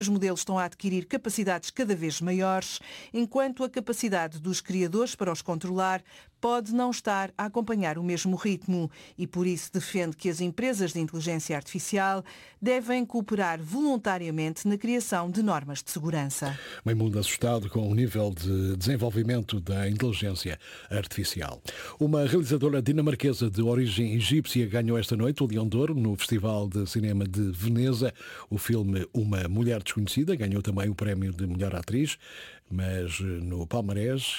Os modelos estão a adquirir capacidades cada vez maiores, enquanto a capacidade dos criadores para os controlar pode não estar a acompanhar o mesmo ritmo e por isso defende que as empresas de inteligência artificial devem cooperar voluntariamente na criação de normas de segurança. Meio mundo assustado com o nível de desenvolvimento da inteligência artificial. Uma realizadora dinamarquesa de origem egípcia ganhou esta noite o Leão de Ouro no Festival de Cinema de Veneza. O filme Uma Mulher Desconhecida ganhou também o prémio de melhor atriz, mas no palmarés,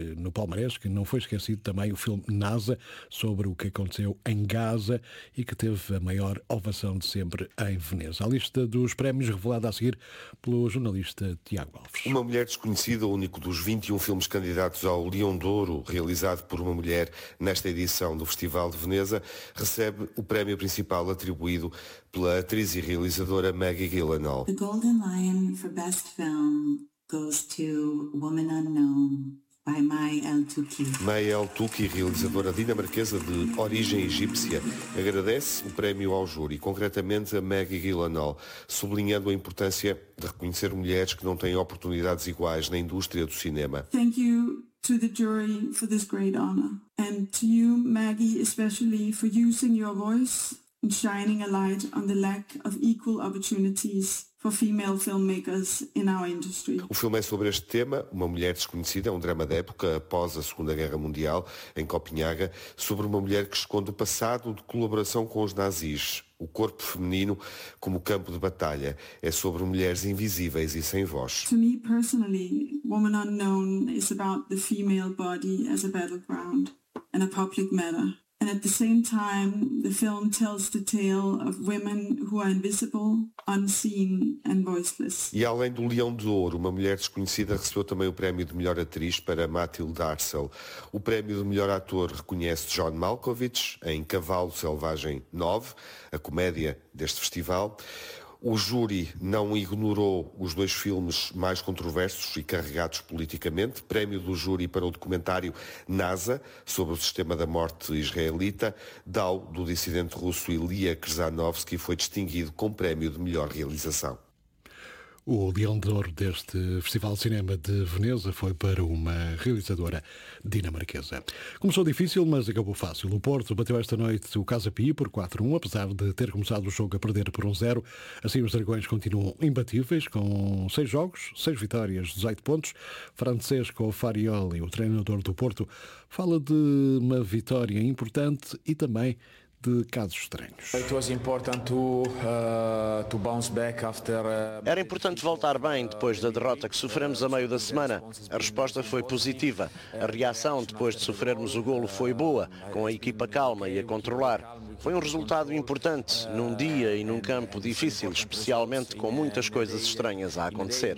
que não foi esquecido também o filme NASA, sobre o que aconteceu em Gaza e que teve a maior ovação de sempre em Veneza. A lista dos prémios revelada a seguir pelo jornalista Tiago Alves. Uma Mulher Desconhecida, o único dos 21 filmes candidatos ao Leão de Ouro, realizado por uma mulher nesta edição do Festival de Veneza, recebe o prémio principal atribuído pela atriz e realizadora Maggie Gyllenhaal. The Golden Lion for Best Film goes to Woman Unknown, by Mai El-Touki. Mai El-Touki, realizadora dinamarquesa de origem egípcia, agradece o prémio ao júri, concretamente a Maggie Gyllenhaal, sublinhando a importância de reconhecer mulheres que não têm oportunidades iguais na indústria do cinema. Thank you to the jury for this great honor, and to you, Maggie, especially for using your voice and shining a light on the lack of equal opportunities for female filmmakers in our industry. O filme é sobre este tema, Uma Mulher Desconhecida, um drama da época após a Segunda Guerra Mundial, em Copenhaga, sobre uma mulher que esconde o passado de colaboração com os nazis. O corpo feminino como campo de batalha. É sobre mulheres invisíveis e sem voz. To me personally, Woman Unknown is about the female body as a battleground and a public matter. And at the same time, the film tells the tale of women who are invisible, unseen and voiceless. E além do Leão de Ouro, Uma Mulher Desconhecida recebeu também o prémio de melhor atriz para Mathilde Arcel. O prémio de melhor ator reconhece John Malkovich em Cavalo Selvagem 9, a comédia deste festival. O júri não ignorou os dois filmes mais controversos e carregados politicamente. Prémio do júri para o documentário NASA, sobre o sistema da morte israelita. Dao, do dissidente russo Ilya Krzanovsky, foi distinguido com prémio de melhor realização. O Leão de Ouro deste Festival de Cinema de Veneza foi para uma realizadora dinamarquesa. Começou difícil, mas acabou fácil. O Porto bateu esta noite o Casa Pia por 4-1, apesar de ter começado o jogo a perder por 1-0. Assim, os Dragões continuam imbatíveis, com 6 jogos, 6 vitórias, 18 pontos. Francesco Farioli, o treinador do Porto, fala de uma vitória importante e também de casos estranhos. Era importante voltar bem depois da derrota que sofremos a meio da semana. A resposta foi positiva. A reação depois de sofrermos o golo foi boa, com a equipa calma e a controlar. Foi um resultado importante num dia e num campo difícil, especialmente com muitas coisas estranhas a acontecer.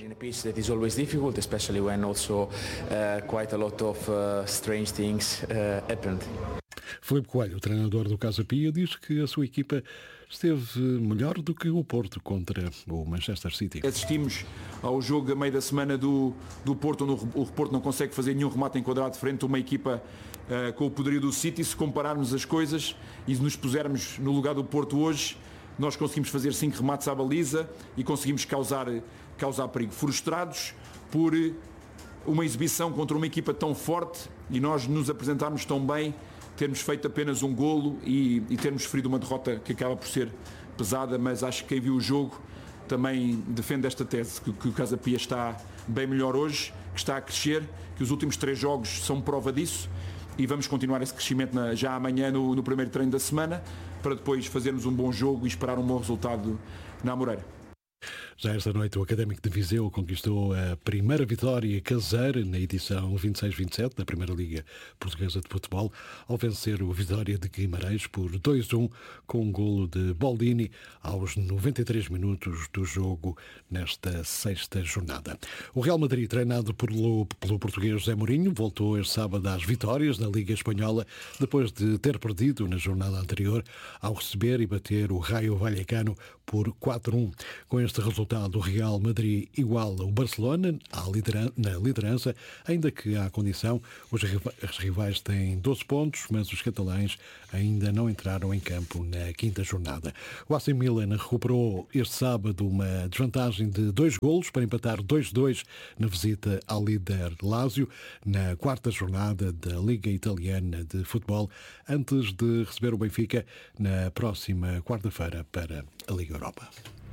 Filipe Coelho, o treinador do Casa Pia, diz que a sua equipa esteve melhor do que o Porto contra o Manchester City. Assistimos ao jogo a meio da semana do Porto, onde o Porto não consegue fazer nenhum remate enquadrado frente a uma equipa com o poderio do City. Se compararmos as coisas e nos pusermos no lugar do Porto hoje, nós conseguimos fazer 5 remates à baliza e conseguimos causar perigo. Frustrados por uma exibição contra uma equipa tão forte e nós nos apresentarmos tão bem, termos feito apenas um golo e termos sofrido uma derrota que acaba por ser pesada, mas acho que quem viu o jogo também defende esta tese, que o Casa Pia está bem melhor hoje, que está a crescer, que os últimos 3 jogos são prova disso e vamos continuar esse crescimento já amanhã no primeiro treino da semana, para depois fazermos um bom jogo e esperar um bom resultado na Amoreira. Já esta noite o Académico de Viseu conquistou a primeira vitória caseira na edição 26-27 da Primeira Liga Portuguesa de Futebol, ao vencer o Vitória de Guimarães por 2-1 com um golo de Boldini aos 93 minutos do jogo nesta 6ª jornada. O Real Madrid, treinado pelo português José Mourinho, voltou este sábado às vitórias na Liga Espanhola depois de ter perdido na jornada anterior ao receber e bater o Rayo Vallecano por 4-1. Com este resultado, resultado, o Real Madrid iguala o Barcelona na liderança, ainda que à condição, os rivais têm 12 pontos, mas os catalães ainda não entraram em campo na quinta jornada. O AC Milan recuperou este sábado uma desvantagem de 2 golos para empatar 2-2 na visita ao líder Lazio, na quarta jornada da Liga Italiana de Futebol, antes de receber o Benfica na próxima quarta-feira para a Liga Europa.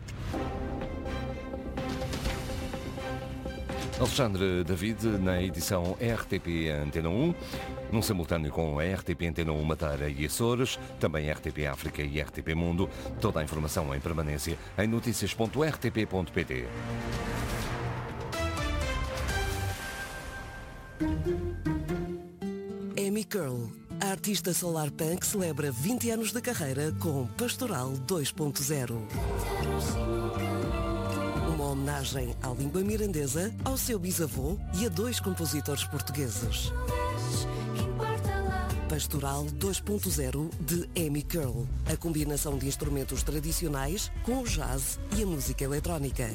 Alexandre David, na edição RTP Antena 1, num simultâneo com a RTP Antena 1 Madeira e Açores, também RTP África e RTP Mundo. Toda a informação em permanência em noticias.rtp.pt. Amy Curl, a artista solar punk, celebra 20 anos de carreira com Pastoral 2.0. Uma homenagem à língua mirandesa, ao seu bisavô e a 2 compositores portugueses. Pastoral 2.0 de Amy Curl, a combinação de instrumentos tradicionais com o jazz e a música eletrónica.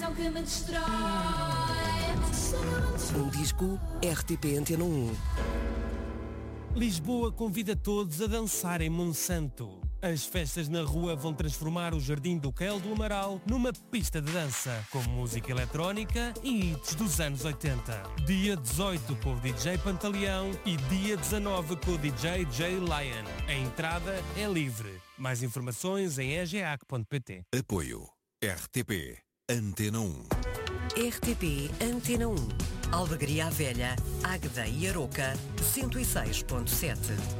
Um disco RTP Antena 1. Lisboa convida todos a dançar em Monsanto. As festas na rua vão transformar o Jardim do Quel do Amaral numa pista de dança, com música eletrónica e hits dos anos 80. Dia 18 com o DJ Pantaleão e dia 19 com o DJ Jay Lion. A entrada é livre. Mais informações em egeac.pt. Apoio RTP Antena 1. RTP Antena 1. Albergaria à Velha, Águeda e Aroca, 106.7.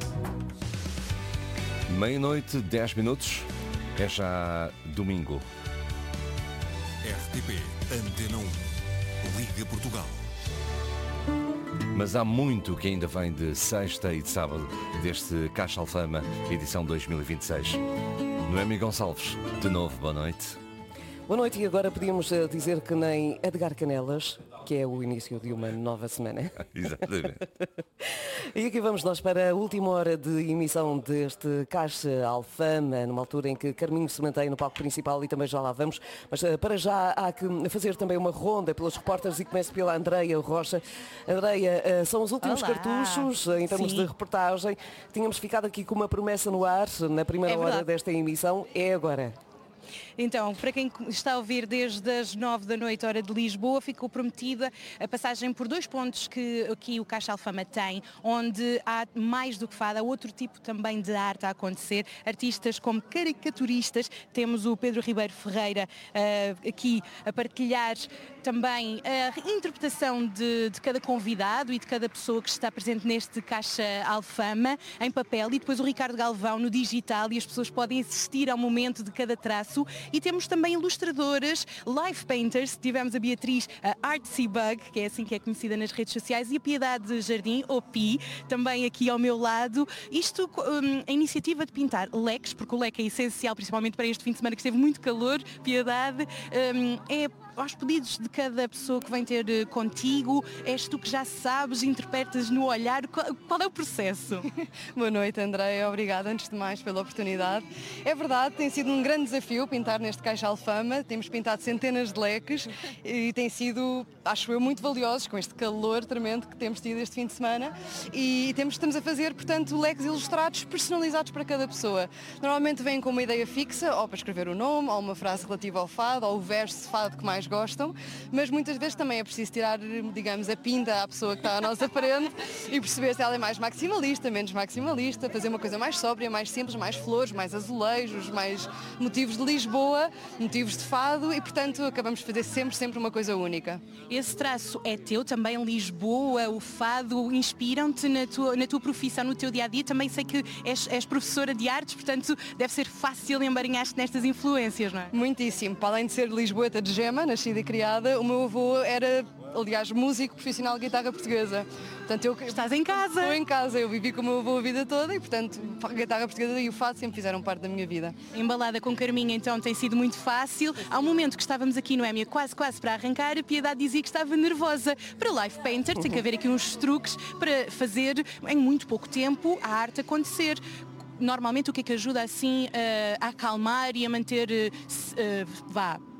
Meia-noite, 10 minutos. É já domingo. RTP Antena 1. Liga Portugal. Mas há muito que ainda vem de sexta e de sábado deste Caixa Alfama, edição 2026. Noemi Gonçalves, de novo, boa noite. Boa noite, e agora podíamos dizer que nem Edgar Canelas, que é o início de uma nova semana. Exatamente. E aqui vamos nós para a última hora de emissão deste Caixa Alfama, numa altura em que Carminho se mantém no palco principal e também já lá vamos. Mas para já há que fazer também uma ronda pelos repórteres e começo pela Andreia Rocha. Andreia, são os últimos cartuchos em termos de reportagem. Tínhamos ficado aqui com uma promessa no ar na primeira hora desta emissão. É agora. Então, para quem está a ouvir desde as 9 da noite, hora de Lisboa, ficou prometida a passagem por 2 pontos que aqui o Caixa Alfama tem, onde há mais do que fado, há outro tipo também de arte a acontecer, artistas como caricaturistas, temos o Pedro Ribeiro Ferreira aqui a partilhar também a interpretação de cada convidado e de cada pessoa que está presente neste Caixa Alfama em papel, e depois o Ricardo Galvão no digital, e as pessoas podem assistir ao momento de cada traço. E temos também ilustradoras, live painters. Tivemos a Beatriz, a Artsy Bug, que é assim que é conhecida nas redes sociais, e a Piedade Jardim, ou Pi, também aqui ao meu lado. Isto, a iniciativa de pintar leques, porque o leque é essencial, principalmente para este fim de semana que esteve muito calor. Piedade, é aos pedidos de cada pessoa que vem ter contigo, és tu que já sabes, interpretas no olhar, qual é o processo? Boa noite, Andréia, obrigada antes de mais pela oportunidade. É verdade, tem sido um grande desafio pintar neste Caixa Alfama, temos pintado centenas de leques e tem sido, acho eu, muito valiosos com este calor tremendo que temos tido este fim de semana, e estamos a fazer, portanto, leques ilustrados personalizados para cada pessoa. Normalmente vêm com uma ideia fixa, ou para escrever o nome, ou uma frase relativa ao fado, ou o verso de fado que mais gostam, mas muitas vezes também é preciso tirar, digamos, a pinta à pessoa que está à nossa frente e perceber se ela é mais maximalista, menos maximalista, fazer uma coisa mais sóbria, mais simples, mais flores, mais azulejos, mais motivos de Lisboa, motivos de fado, e portanto acabamos de fazer sempre uma coisa única. Esse traço é teu também, Lisboa, o fado, inspiram-te na tua profissão, no teu dia-a-dia? Também sei que és professora de artes, portanto deve ser fácil emaranhar-te nestas influências, não é? Muitíssimo. Para além de ser lisboeta de gema, nascida e criada, o meu avô era, aliás, músico profissional de guitarra portuguesa. Portanto, Estás em casa? Estou em casa, eu vivi com o meu avô a vida toda e, portanto, a guitarra portuguesa e o fado sempre fizeram parte da minha vida. Embalada com Carminha, então, tem sido muito fácil. Há um momento que estávamos aqui, Noémia, quase para arrancar, a Piedade dizia que estava nervosa. Para Live Painter tem que haver aqui uns truques para fazer, em muito pouco tempo, a arte acontecer. Normalmente o que é que ajuda assim a acalmar e a manter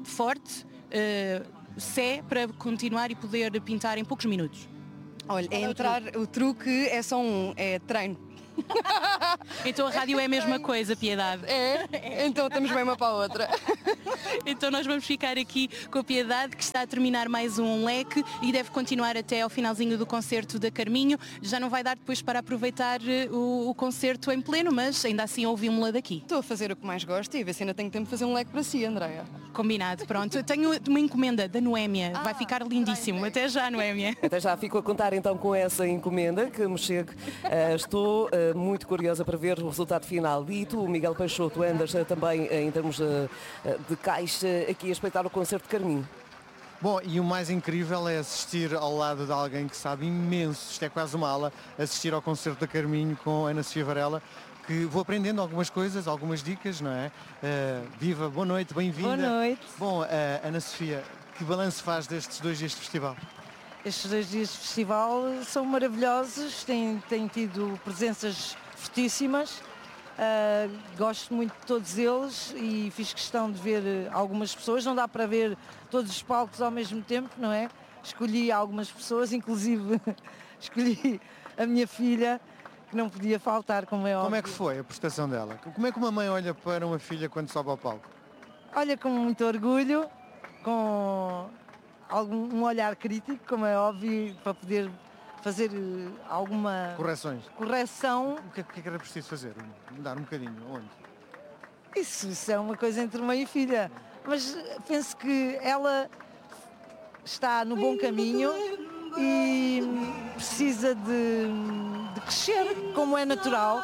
forte, sé para continuar e poder pintar em poucos minutos. Olha, o truque é só é treino. Então a rádio é a mesma coisa, Piedade. É? Então estamos bem uma para a outra. Então nós vamos ficar aqui com a Piedade, que está a terminar mais um leque e deve continuar até ao finalzinho do concerto da Carminho. Já não vai dar depois para aproveitar o concerto em pleno, mas ainda assim ouvimos-la daqui. Estou a fazer o que mais gosto e a ver se ainda tenho tempo de fazer um leque para si, Andreia. Combinado, pronto. Tenho uma encomenda da Noémia. Vai ficar lindíssimo. Bem. Até já, Noémia. Até já, fico a contar então com essa encomenda que me chega. Estou muito curiosa para ver o resultado final. E tu, Miguel Peixoto, andas também em termos de caixa aqui a espreitar o concerto de Carminho. Bom, e o mais incrível é assistir ao lado de alguém que sabe imenso, isto é quase uma aula, assistir ao concerto da Carminho com Ana Sofia Varela, que vou aprendendo algumas coisas, algumas dicas, não é? Viva, boa noite, bem-vinda. Boa noite. Bom, Ana Sofia, que balanço faz destes 2 dias de festival? Estes 2 dias de festival são maravilhosos, têm tido presenças fortíssimas. Gosto muito de todos eles e fiz questão de ver algumas pessoas. Não dá para ver todos os palcos ao mesmo tempo, não é? Escolhi algumas pessoas, inclusive escolhi a minha filha, que não podia faltar, como é óbvio. Como é que foi a prestação dela? Como é que uma mãe olha para uma filha quando sobe ao palco? Olha com muito orgulho, com um olhar crítico, como é óbvio, para poder fazer alguma correção. O que é que era preciso fazer? Mudar um bocadinho? Onde? Isso é uma coisa entre mãe e filha. Mas penso que ela está no bom caminho e precisa de crescer, como é natural.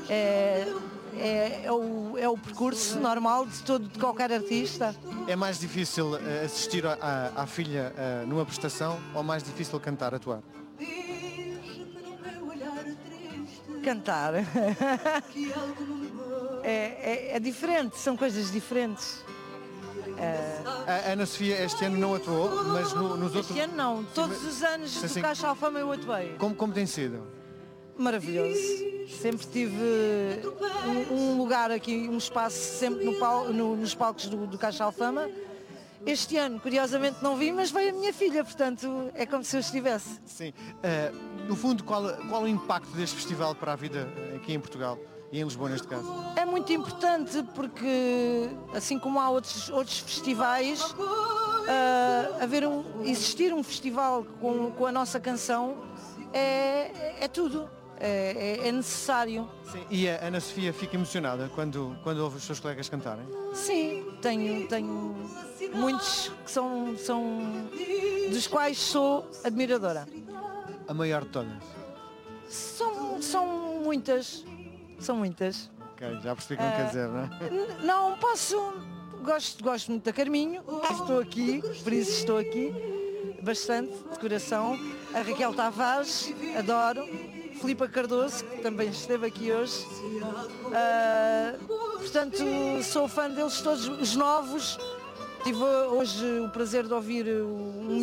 É o percurso normal de qualquer artista. É mais difícil assistir à filha numa prestação ou mais difícil cantar, atuar? Cantar. É diferente, são coisas diferentes. A Ana Sofia este ano não atuou, mas nos outros... Este ano não, todos os anos do Caixa Alfama eu atuei. Como tem sido? Maravilhoso. Sempre tive um lugar aqui, um espaço sempre nos palcos do Caixa Alfama. Este ano, curiosamente, não vi, mas veio a minha filha, portanto, é como se eu estivesse. Sim. No fundo, qual o impacto deste festival para a vida aqui em Portugal e em Lisboa, neste caso? É muito importante porque, assim como há outros festivais, existir um festival com a nossa canção é tudo. É necessário. Sim. E a Ana Sofia fica emocionada quando ouve os seus colegas cantarem? Sim, tenho muitos que são dos quais sou admiradora. A maior de todas? São muitas. São muitas. Ok, já percebi o que quer dizer, não é? Não posso. Gosto muito da Carminho, estou aqui, por isso estou aqui bastante, de coração. A Raquel Tavares, adoro. Filipa Cardoso, que também esteve aqui hoje. Portanto, sou fã deles todos, os novos. Tive hoje o prazer de ouvir um